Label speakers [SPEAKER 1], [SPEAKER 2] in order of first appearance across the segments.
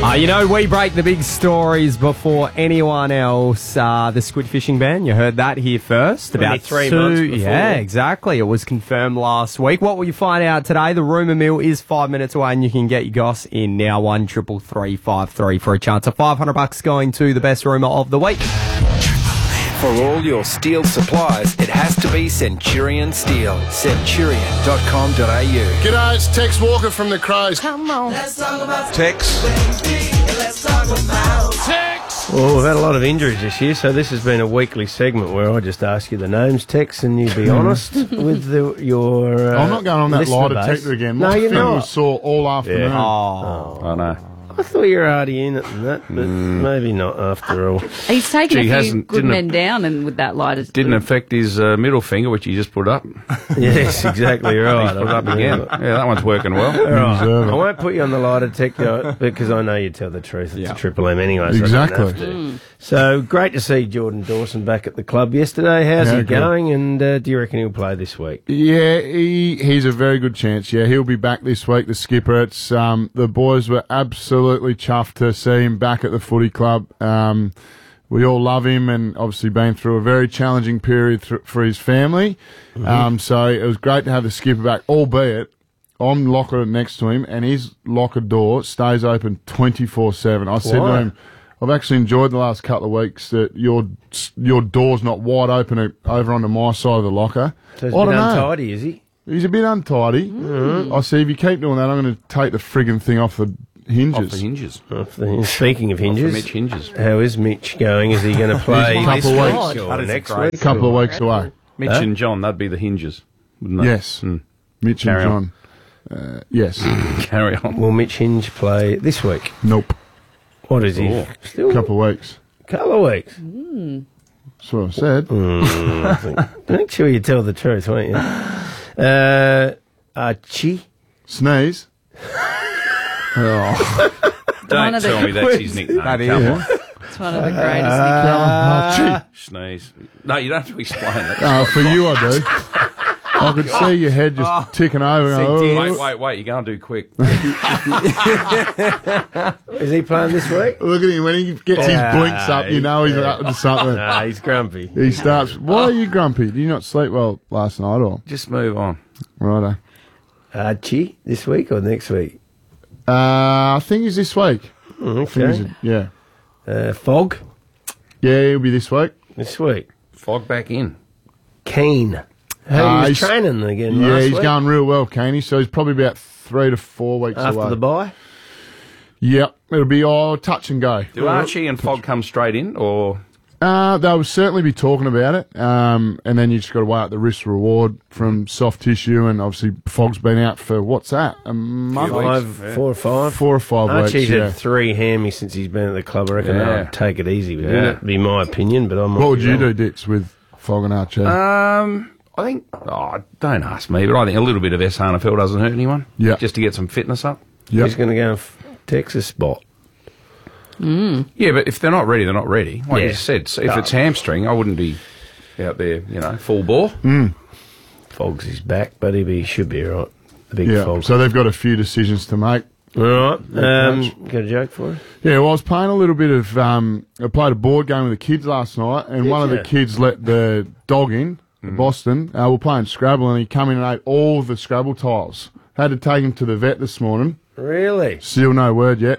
[SPEAKER 1] We break the big stories before anyone else. The squid fishing ban, you heard that here first.
[SPEAKER 2] About 3 months before.
[SPEAKER 1] Yeah, exactly. It was confirmed last week. What will you find out today? The rumour mill is 5 minutes away, and you can get your goss in now. 133353 for a chance of $500 going to the best rumour of the week.
[SPEAKER 3] For all your steel supplies, it has to be Centurion Steel. Centurion.com.au.
[SPEAKER 4] G'day, it's Tex Walker from the Crows.
[SPEAKER 5] Come on.
[SPEAKER 6] Let's talk about
[SPEAKER 4] Tex.
[SPEAKER 6] Let's talk about
[SPEAKER 4] Tex.
[SPEAKER 2] Well, we've had a lot of injuries this year, so this has been a weekly segment where I just ask you the names, Tex, and you be honest with your
[SPEAKER 4] I'm not going on that
[SPEAKER 2] listener
[SPEAKER 4] lie
[SPEAKER 2] base.
[SPEAKER 4] detector again.
[SPEAKER 2] No,
[SPEAKER 4] My
[SPEAKER 2] you're
[SPEAKER 4] finger
[SPEAKER 2] not.
[SPEAKER 4] was sore all afternoon.
[SPEAKER 7] I know.
[SPEAKER 2] I thought you were hardy in it than that, but maybe not after all.
[SPEAKER 5] He's taken
[SPEAKER 7] Gee,
[SPEAKER 5] a few good
[SPEAKER 7] didn't
[SPEAKER 5] men down and with that light.
[SPEAKER 7] Didn't affect his middle finger, which he just put up.
[SPEAKER 2] Yes, exactly right.
[SPEAKER 7] Put it up again. Yeah, that one's working well.
[SPEAKER 2] Right. I won't put you on the lie detector because I know you tell the truth. It's a Triple M anyway. So
[SPEAKER 4] Exactly.
[SPEAKER 2] I don't have to. So great to see Jordan Dawson back at the club yesterday. How's he
[SPEAKER 4] good.
[SPEAKER 2] going? And do you reckon he'll play this week?
[SPEAKER 4] Yeah, he's a very good chance. Yeah, he'll be back this week, the skipper. It's the boys were absolutely chuffed to see him back at the footy club. We all love him and obviously been through a very challenging period for his family. So it was great to have the skipper back, albeit I'm locker next to him and his locker door stays open 24/7. I said to him, I've actually enjoyed the last couple of weeks that your door's not wide open over onto my side of the locker.
[SPEAKER 2] So he's
[SPEAKER 4] I
[SPEAKER 2] a
[SPEAKER 4] don't
[SPEAKER 2] bit
[SPEAKER 4] know.
[SPEAKER 2] untidy, is he?
[SPEAKER 4] He's a bit untidy. I see if you keep doing that, I'm going to take the friggin' thing off the hinges.
[SPEAKER 7] Off the hinges.
[SPEAKER 2] Speaking of hinges,
[SPEAKER 7] Mitch Hinges.
[SPEAKER 2] how is Mitch going? Is he going to play
[SPEAKER 4] He's a couple
[SPEAKER 2] this
[SPEAKER 4] of
[SPEAKER 2] week
[SPEAKER 4] weeks.
[SPEAKER 2] or
[SPEAKER 7] That is
[SPEAKER 2] next
[SPEAKER 7] great.
[SPEAKER 2] week?
[SPEAKER 4] Couple of weeks away.
[SPEAKER 7] Mitch and John, that'd be the hinges, wouldn't they?
[SPEAKER 4] Yes. Mitch
[SPEAKER 7] Carry
[SPEAKER 4] and John. Yes.
[SPEAKER 7] Carry on.
[SPEAKER 2] Will Mitch Hinge play this week?
[SPEAKER 4] Nope.
[SPEAKER 2] What is he? Still
[SPEAKER 4] Couple of weeks.
[SPEAKER 2] couple of weeks.
[SPEAKER 4] That's what I said.
[SPEAKER 2] Make sure you tell the truth, won't you? Archie.
[SPEAKER 4] Sneeze.
[SPEAKER 5] One
[SPEAKER 7] Don't
[SPEAKER 5] of the-
[SPEAKER 7] tell me that's his nickname.
[SPEAKER 1] That is.
[SPEAKER 7] Come on.
[SPEAKER 5] It's one of the greatest nicknames.
[SPEAKER 4] Archie.
[SPEAKER 7] Sneeze. No, you don't have to explain it.
[SPEAKER 4] For you, I do. I could see your head just ticking over.
[SPEAKER 7] Wait, you're going to do quick.
[SPEAKER 2] Is he playing this week?
[SPEAKER 4] Look at him. When he gets his blinks up, you know he's up to something.
[SPEAKER 2] Nah, he's grumpy.
[SPEAKER 4] He starts, why are you grumpy? Did you not sleep well last night or?
[SPEAKER 7] Just move on.
[SPEAKER 4] Righto.
[SPEAKER 2] Archie, this week or next week?
[SPEAKER 4] I think he's this week.
[SPEAKER 2] Okay.
[SPEAKER 4] Yeah.
[SPEAKER 2] Fog,
[SPEAKER 4] Yeah, he'll be this week.
[SPEAKER 2] this week.
[SPEAKER 7] Fog back in.
[SPEAKER 2] Keen. He was
[SPEAKER 4] he's-
[SPEAKER 2] training again
[SPEAKER 4] Yeah,
[SPEAKER 2] last
[SPEAKER 4] he's
[SPEAKER 2] week
[SPEAKER 4] going real well, Caney. So he's probably about 3 to 4 weeks
[SPEAKER 2] after
[SPEAKER 4] away.
[SPEAKER 2] the bye.
[SPEAKER 4] Yep, it'll be touch and go.
[SPEAKER 7] Do Archie and Fog come straight in, or
[SPEAKER 4] They'll certainly be talking about it, and then you just got to weigh out the risk reward from soft tissue, and obviously Fog's been out for what's that, a month,
[SPEAKER 2] 4 or 5.
[SPEAKER 4] 4 or 5
[SPEAKER 2] Archie's
[SPEAKER 4] weeks. Yeah.
[SPEAKER 2] had 3 hammies since he's been at the club. I reckon
[SPEAKER 7] Yeah.
[SPEAKER 2] they'll take it easy with him.
[SPEAKER 7] Yeah.
[SPEAKER 2] That'd be my opinion, but I'm not.
[SPEAKER 4] What would you do, Dix, with Fog and Archie?
[SPEAKER 7] I think, don't ask me, but I think a little bit of S-Harnefeld doesn't hurt anyone.
[SPEAKER 4] Yeah.
[SPEAKER 7] Just to get some fitness up.
[SPEAKER 2] He's going to go and Texas spot.
[SPEAKER 7] Yeah, but if they're not ready, they're not ready. Like
[SPEAKER 2] Yeah.
[SPEAKER 7] you said, so if it's hamstring, I wouldn't be out there, full bore.
[SPEAKER 2] Fog's his back, but he should be all right. The big
[SPEAKER 4] Yeah,
[SPEAKER 2] Fog.
[SPEAKER 4] so they've got a few decisions to make.
[SPEAKER 2] All right. Got a joke for us?
[SPEAKER 4] Yeah, well, I was playing a little bit of. I played a board game with the kids last night, and one of the kids let the dog in, Boston. We're playing Scrabble, and he come in and ate all the Scrabble tiles. Had to take him to the vet this morning.
[SPEAKER 2] Really?
[SPEAKER 4] Still no word yet.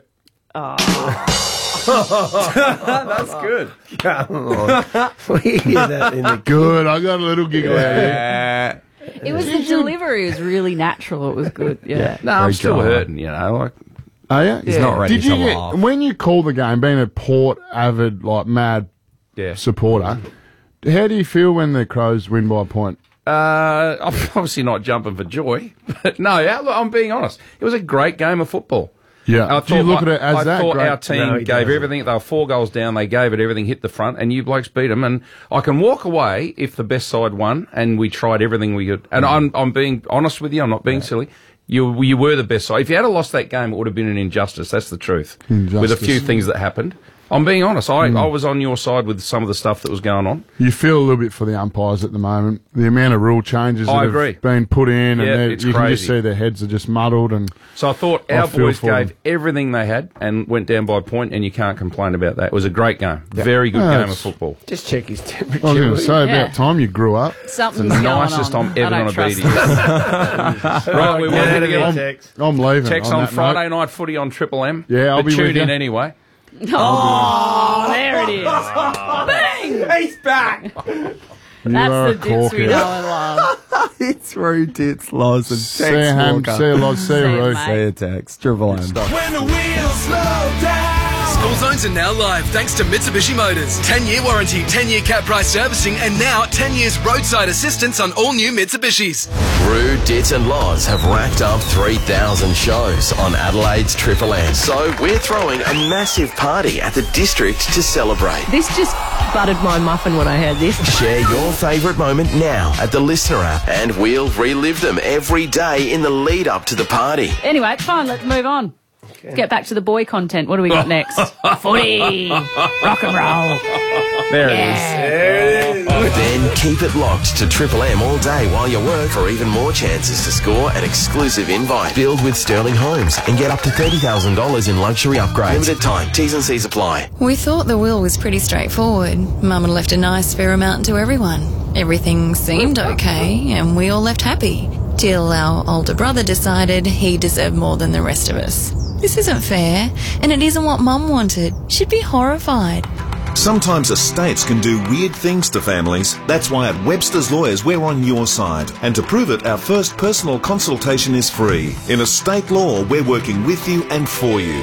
[SPEAKER 1] That's good.
[SPEAKER 2] Come on. We hear that in the
[SPEAKER 4] Good, I got a little giggle out of it.
[SPEAKER 5] It was the delivery was really natural. It was good. Yeah.
[SPEAKER 7] No, I'm still hurting, like.
[SPEAKER 4] Oh, yeah?
[SPEAKER 1] He's not ready
[SPEAKER 4] Did you
[SPEAKER 1] to
[SPEAKER 4] get,
[SPEAKER 1] laugh.
[SPEAKER 4] when you call the game, being a Port avid, mad
[SPEAKER 7] Yeah.
[SPEAKER 4] supporter, how do you feel when the Crows win by a point?
[SPEAKER 7] I'm obviously not jumping for joy, but no, I'm being honest. It was a great game of football.
[SPEAKER 4] Yeah. Do you look at it as
[SPEAKER 7] I
[SPEAKER 4] that?
[SPEAKER 7] thought
[SPEAKER 4] Great.
[SPEAKER 7] our team
[SPEAKER 2] No, he
[SPEAKER 7] gave
[SPEAKER 2] doesn't.
[SPEAKER 7] everything. They were 4 goals down. They gave it everything, hit the front, and you blokes beat them. And I can walk away if the best side won, and we tried everything we could. And I'm being honest with you. I'm not being silly. You were the best side. If you had lost that game, it would have been an injustice. That's the truth. With a few things that happened. I'm being honest. I was on your side with some of the stuff that was going on.
[SPEAKER 4] You feel a little bit for the umpires at the moment. The amount of rule changes that have been put in, and
[SPEAKER 7] it's
[SPEAKER 4] you can
[SPEAKER 7] crazy.
[SPEAKER 4] just see their heads are just muddled. And
[SPEAKER 7] So I thought our boys gave everything they had and went down by a point, and you can't complain about that. It was a great game. Very good game of football.
[SPEAKER 8] Just check his temperature.
[SPEAKER 4] I was going to say,
[SPEAKER 5] Yeah.
[SPEAKER 4] about time you grew up.
[SPEAKER 5] Something's
[SPEAKER 7] The
[SPEAKER 5] going
[SPEAKER 7] nicest
[SPEAKER 5] on.
[SPEAKER 7] I'm ever
[SPEAKER 5] I
[SPEAKER 7] going
[SPEAKER 5] don't
[SPEAKER 7] to be to
[SPEAKER 5] trust
[SPEAKER 7] you. Right, we want to get
[SPEAKER 8] Tex.
[SPEAKER 4] I'm leaving.
[SPEAKER 7] Text
[SPEAKER 4] on
[SPEAKER 7] on
[SPEAKER 4] that
[SPEAKER 7] Friday
[SPEAKER 4] note.
[SPEAKER 7] night footy on Triple M.
[SPEAKER 4] Yeah, I'll
[SPEAKER 7] but
[SPEAKER 4] be
[SPEAKER 7] tune
[SPEAKER 4] with
[SPEAKER 7] in
[SPEAKER 4] you.
[SPEAKER 7] anyway.
[SPEAKER 5] Oh, there it is. Bang!
[SPEAKER 1] He's back.
[SPEAKER 4] You
[SPEAKER 5] That's
[SPEAKER 4] are
[SPEAKER 5] the
[SPEAKER 4] a
[SPEAKER 5] dits we
[SPEAKER 4] corker.
[SPEAKER 5] know and love.
[SPEAKER 1] It's Roo, Tits, Loz, and
[SPEAKER 4] See
[SPEAKER 1] Tex
[SPEAKER 4] you, Ham.
[SPEAKER 1] Walker.
[SPEAKER 4] See you, Lod. See you,
[SPEAKER 5] See you,
[SPEAKER 4] Roo.
[SPEAKER 5] mate.
[SPEAKER 1] See you, Tex. Triple M.
[SPEAKER 6] When the wheels slow down.
[SPEAKER 9] School zones are now live thanks to Mitsubishi Motors. 10-year warranty, 10-year cap price servicing, and now 10 years roadside assistance on all new Mitsubishis.
[SPEAKER 10] Roo, Dits and Loz have racked up 3,000 shows on Adelaide's Triple M. So we're throwing a massive party at the district to celebrate.
[SPEAKER 11] This just buttered my muffin when I heard this.
[SPEAKER 10] Share your favourite moment now at the Listener app, and we'll relive them every day in the lead up to the party.
[SPEAKER 5] Anyway, fine, let's move on. Let's get back to the boy content. What do we got next? Footy! Rock and roll!
[SPEAKER 7] There it is.
[SPEAKER 10] Then keep it locked to Triple M all day while you work for even more chances to score an exclusive invite. Build with Sterling Homes and get up to $30,000 in luxury upgrades. Limited time. T's and C's apply.
[SPEAKER 12] We thought the will was pretty straightforward. Mum had left a nice fair amount to everyone. Everything seemed okay, and we all left happy. Till our older brother decided he deserved more than the rest of us. This isn't fair, and it isn't what Mum wanted. She'd be horrified.
[SPEAKER 13] Sometimes estates can do weird things to families. That's why at Webster's Lawyers we're on your side. And to prove it, our first personal consultation is free. In estate law, we're working with you and for you.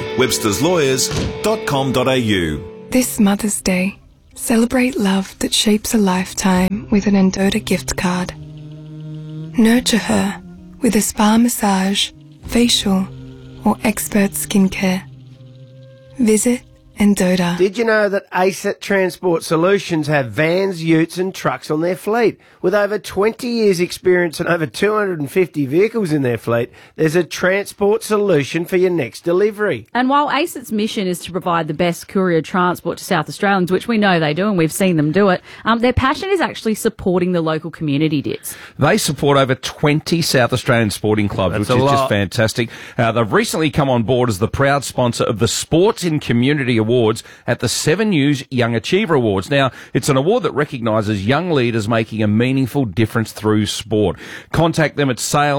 [SPEAKER 13] websterslawyers.com.au.
[SPEAKER 14] This Mother's Day, celebrate love that shapes a lifetime with an Endota gift card. Nurture her with a spa massage, facial, or expert skincare. Visit Endota.
[SPEAKER 8] Did you know that ASIT Transport Solutions have vans, utes and trucks on their fleet? With over 20 years experience and over 250 vehicles in their fleet, there's a transport solution for your next delivery.
[SPEAKER 5] And while ASIT's mission is to provide the best courier transport to South Australians, which we know they do and we've seen them do it, their passion is actually supporting the local community, Dits.
[SPEAKER 7] They support over 20 South Australian sporting clubs, which is just fantastic. They've recently come on board as the proud sponsor of the Sports in Community Awards at the 7 News Young Achiever Awards. Now, it's an award that recognises young leaders making a meaningful difference through sport. Contact them at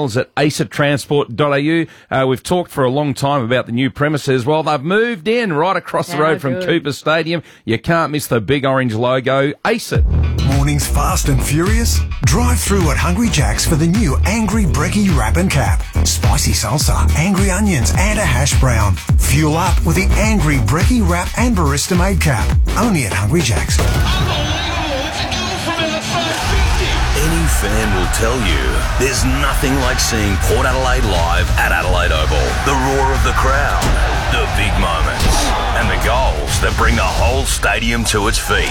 [SPEAKER 7] sales@acitransport.au. We've talked for a long time about the new premises. Well, they've moved in right across the road from Cooper Stadium. You can't miss the big orange logo, ACIT.
[SPEAKER 15] Mornings fast and furious? Drive through at Hungry Jack's for the new Angry Brekkie Wrap and Cap. Spicy salsa, angry onions and a hash brown. Fuel up with the Angry Brekkie Wrap and Barista Made Cap. Only at Hungry Jack's.
[SPEAKER 10] Any fan will tell you there's nothing like seeing Port Adelaide live at Adelaide Oval. The roar of the crowd, the big moments, and the goals that bring the whole stadium to its feet.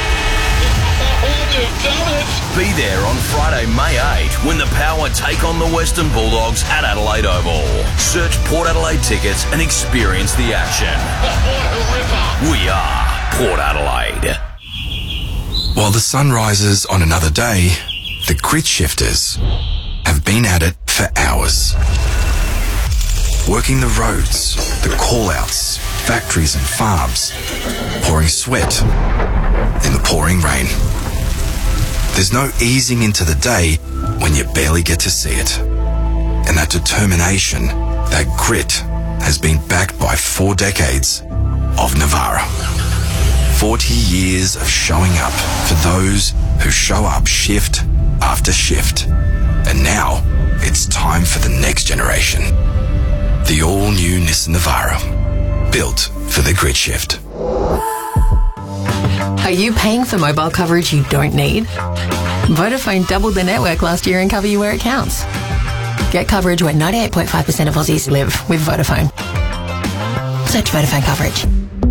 [SPEAKER 10] Be there on Friday, May 8, when the Power take on the Western Bulldogs at Adelaide Oval. Search Port Adelaide tickets and experience the action. We are Port Adelaide.
[SPEAKER 16] While the sun rises on another day, the grit shifters have been at it for hours. Working the roads, the call-outs, factories and farms, pouring sweat in the pouring rain. There's no easing into the day when you barely get to see it. And that determination, that grit, has been backed by 4 decades of Navara. 40 years of showing up for those who show up shift after shift. And now it's time for the next generation. The all-new Nissan Navara, built for the grid shift.
[SPEAKER 11] Are you paying for mobile coverage you don't need? Vodafone doubled their network last year and cover you where it counts. Get coverage where 98.5% of Aussies live with Vodafone. Search Vodafone coverage.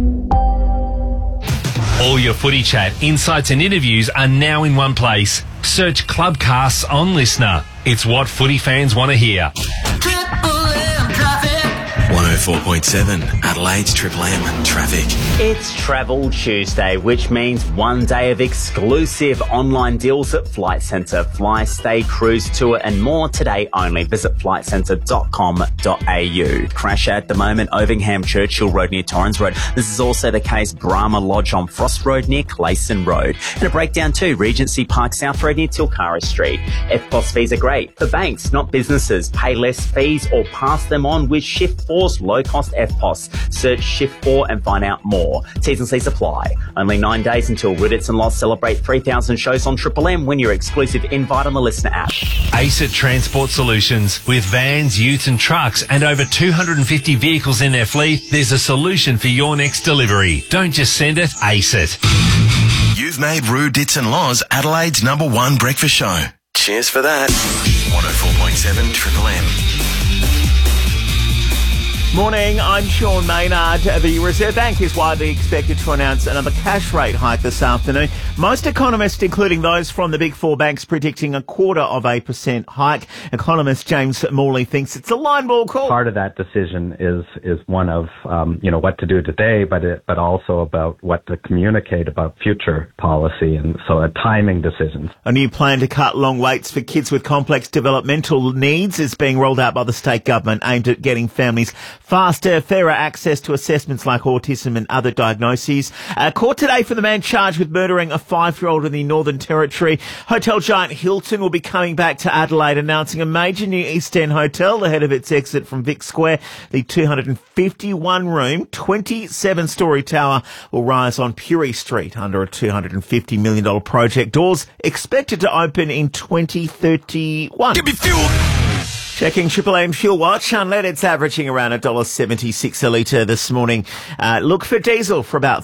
[SPEAKER 17] All your footy chat, insights and interviews are now in one place. Search Clubcasts on Listener. It's what footy fans want to hear.
[SPEAKER 16] 105.9
[SPEAKER 10] 104.7 Adelaide's Triple M traffic.
[SPEAKER 18] It's Travel Tuesday, which means one day of exclusive online deals at Flight Centre. Fly, stay, cruise, tour and more today only. Visit flightcentre.com.au. Crash at the moment, Ovingham Churchill Road near Torrens Road. This is also the case, Brahma Lodge on Frost Road near Clayson Road. And a breakdown too, Regency Park South Road near Tilcara Street. FPOS fees are great for banks, not businesses. Pay less fees or pass them on with Shift 4's low-cost FPOS. Search Shift 4 and find out more. T's and C's apply. Only 9 days until Riddits and Loss celebrate 3,000 shows on Triple M. Win your exclusive invite on the Listener app.
[SPEAKER 17] ACET Transport Solutions. With vans, utes and trucks and over 250 vehicles in their fleet, there's a solution for your next delivery. Don't just send it, ACET.
[SPEAKER 10] You've made Roo, Dits and Laws Adelaide's #1 breakfast show. Cheers for that. 104.7 Triple M.
[SPEAKER 19] Morning, I'm Sean Maynard. The Reserve Bank is widely expected to announce another cash rate hike this afternoon. Most economists, including those from the big four banks, predicting a 0.25% hike. Economist James Morley thinks it's a line ball call.
[SPEAKER 20] Part of that decision is one of what to do today, but also about what to communicate about future policy, and so a timing decision.
[SPEAKER 19] A new plan to cut long waits for kids with complex developmental needs is being rolled out by the state government, aimed at getting families faster, fairer access to assessments like autism and other diagnoses. Court today for the man charged with murdering a 5-year-old in the Northern Territory. Hotel giant Hilton will be coming back to Adelaide, announcing a major new East End hotel ahead of its exit from Vic Square. The 251-room, 27-storey tower will rise on Purie Street under a $250 million project. Doors expected to open in 2031.
[SPEAKER 10] Give me fuel!
[SPEAKER 19] Checking Triple M Fuel Watch. Unleaded's averaging around $1.76 a litre this morning. Look for diesel for about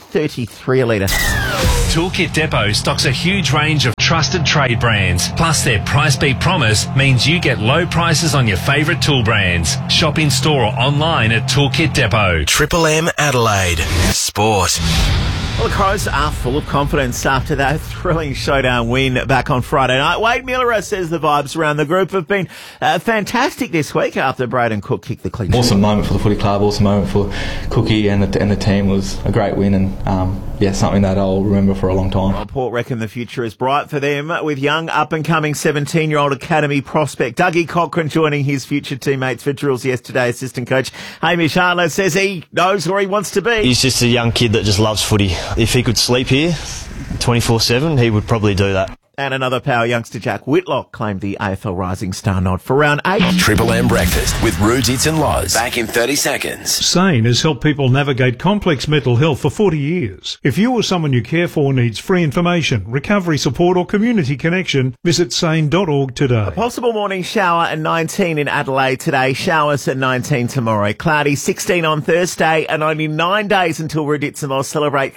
[SPEAKER 19] $2.33 a litre.
[SPEAKER 17] Toolkit Depot stocks a huge range of trusted trade brands. Plus, their Price Beat promise means you get low prices on your favourite tool brands. Shop in store or online at Toolkit Depot.
[SPEAKER 10] Triple M Adelaide. Sport.
[SPEAKER 19] Well, the Crows are full of confidence after that thrilling showdown win back on Friday night. Wade Miller says the vibes around the group have been fantastic this week after Braden Cook kicked the clean.
[SPEAKER 21] Awesome moment for the footy club, awesome moment for Cookie and the team. It was a great win and something that I'll remember for a long time.
[SPEAKER 19] Well, Port reckon the future is bright for them with young up-and-coming 17-year-old academy prospect Dougie Cochrane joining his future teammates for drills yesterday. Assistant coach Hamish Hartler says he knows where he wants to be.
[SPEAKER 22] He's just a young kid that just loves footy. If he could sleep here 24/7, he would probably do that.
[SPEAKER 19] And another power youngster, Jack Whitlock, claimed the AFL Rising Star nod for round 8.
[SPEAKER 10] Triple M Breakfast with Roo, Dits and Loz. Back in 30 seconds.
[SPEAKER 23] SANE has helped people navigate complex mental health for 40 years. If you or someone you care for needs free information, recovery support or community connection, visit sane.org today.
[SPEAKER 19] A possible morning shower at 19 in Adelaide today. Showers at 19 tomorrow. Cloudy 16 on Thursday, and only 9 days until Roo, Dits and Loz celebrate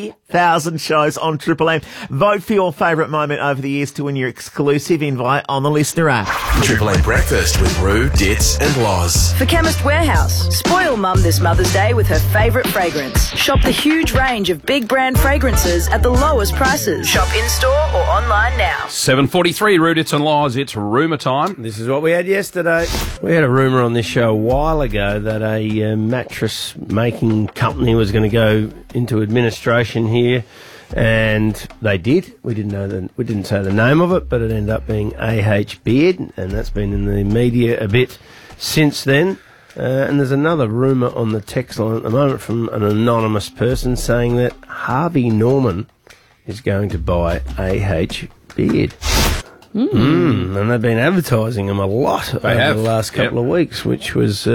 [SPEAKER 19] 3,000 shows on Triple M. Vote for your favourite moment over the years to win your exclusive invite on the Listener app.
[SPEAKER 10] Triple M Breakfast with Roo, Dits and Loz.
[SPEAKER 24] For Chemist Warehouse, spoil Mum this Mother's Day with her favourite fragrance. Shop the huge range of big brand fragrances at the lowest prices. Shop in-store or online now.
[SPEAKER 7] 7:43, Roo, Dits and Loz. It's rumour time.
[SPEAKER 8] This is what we had yesterday. We had a rumour on this show a while ago that a mattress making company was going to go into administration here. And they did. We didn't say the name of it, but it ended up being AH Beard, and that's been in the media a bit since then. And there's another rumour on the text line at the moment from an anonymous person saying that Harvey Norman is going to buy AH Beard. And they've been advertising them a lot over the last couple of weeks, which was,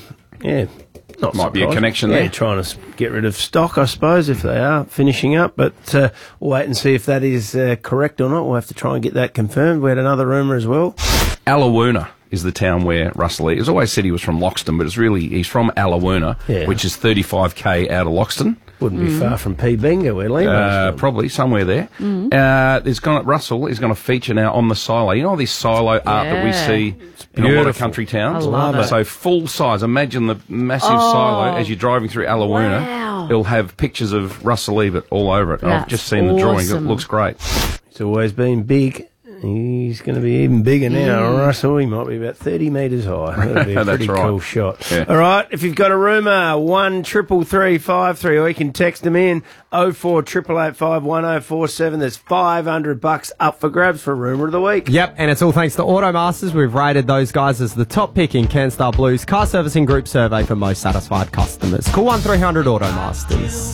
[SPEAKER 8] not
[SPEAKER 7] might be a
[SPEAKER 8] surprising.
[SPEAKER 7] connection there.
[SPEAKER 8] Trying to get rid of stock, I suppose, if they are finishing up. But we'll wait and see if that is correct or not. We'll have to try and get that confirmed. We had another rumour as well.
[SPEAKER 7] Alawoona is the town where Russell Lee has always said he was from Loxton, but he's from Alawoona, which is 35k out of Loxton.
[SPEAKER 8] Wouldn't be far from P. Bingo, where Lee
[SPEAKER 7] probably somewhere there. Russell is going to feature now on the silo. You know all this silo art that we see in a lot of country towns?
[SPEAKER 5] I love it.
[SPEAKER 7] So full size. Imagine the massive silo as you're driving through Alawoona.
[SPEAKER 5] Wow.
[SPEAKER 7] It'll have pictures of Russell Lee all over it. I've just seen the drawing. It looks great.
[SPEAKER 8] He's always been big He's going to be even bigger now. Russell, he might be about 30 metres high. That'll be a
[SPEAKER 7] That's
[SPEAKER 8] pretty
[SPEAKER 7] right.
[SPEAKER 8] cool shot.
[SPEAKER 7] Yeah.
[SPEAKER 8] All right, if you've got a rumour, 133353, or you can text them in 0488851047. There's $500 up for grabs for Rumour of the Week.
[SPEAKER 1] Yep, and it's all thanks to Automasters. We've rated those guys as the top pick in CanStar Blue's Car Servicing Group survey for most satisfied customers. Call 1300 Automasters.